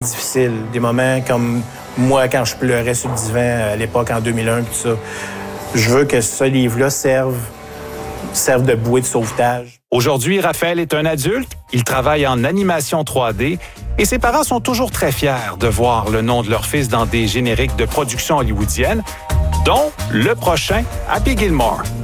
difficiles, des moments comme moi quand je pleurais sur le divan à l'époque en 2001 tout ça. Je veux que ce livre-là serve de bouée de sauvetage. Aujourd'hui, Raphaël est un adulte, il travaille en animation 3D et ses parents sont toujours très fiers de voir le nom de leur fils dans des génériques de production hollywoodienne, dont le prochain Happy Gilmore.